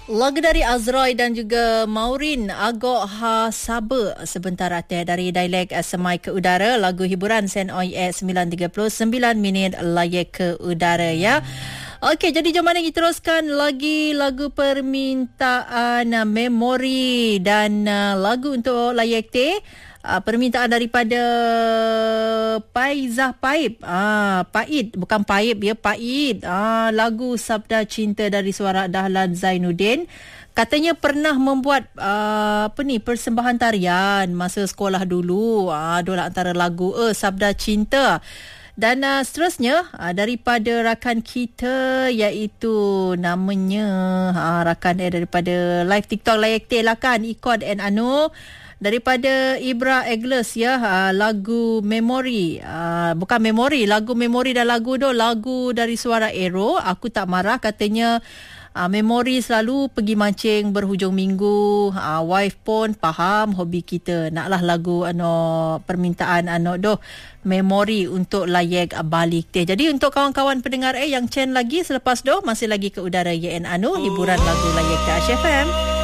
Lagu dari Azroy dan juga Maureen Agok Ha Sabe sebentar teh dari dialek semai ke udara. Lagu hiburan Sen OIS 9.39 minit layak ke udara ya. Okey, jadi jom mari kita teruskan lagi lagu permintaan Memori dan lagu untuk layak teh. Permintaan daripada Paizah Paib. Paid, bukan Paib ya, Paid. Lagu Sabda Cinta dari suara Dahlan Zainuddin. Katanya pernah membuat persembahan tarian masa sekolah dulu. Adalah antara lagu Sabda Cinta. Dan seterusnya daripada rakan kita iaitu namanya rakan daripada live TikTok layak teh lah kan, Ikod and Anu. Daripada Ibra Egles ya, lagu Memori. Bukan Memori, lagu Memori dan lagu dari Suara Aero. Aku Tak Marah katanya. Memori selalu pergi mancing berhujung minggu. Wife pun faham hobi kita. Naklah lagu permintaan Memori untuk layak balik teh. Jadi untuk kawan-kawan pendengar yang chain lagi selepas masih lagi ke udara YN Anu hiburan lagu layak teh Ash FM.